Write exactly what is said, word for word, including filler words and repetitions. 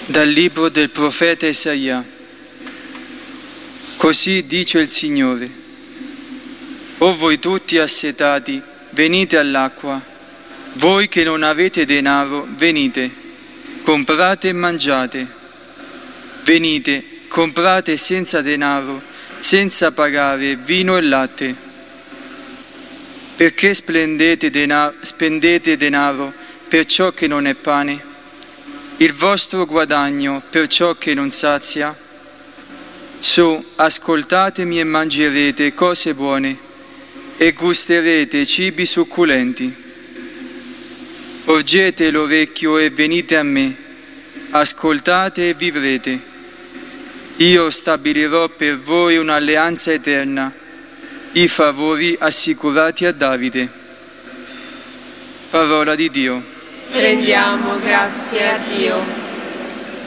Dal libro del profeta Isaia. Così dice il Signore: o voi tutti assetati, venite all'acqua, voi che non avete denaro, venite, comprate e mangiate. Venite, comprate senza denaro, senza pagare vino e latte. Perché splendete denaro, spendete denaro per ciò che non è pane? Il vostro guadagno per ciò che non sazia? Su, ascoltatemi e mangerete cose buone e gusterete cibi succulenti. Porgete l'orecchio e venite a me, ascoltate e vivrete. Io stabilirò per voi un'alleanza eterna, i favori assicurati a Davide. Parola di Dio. Rendiamo grazie a Dio.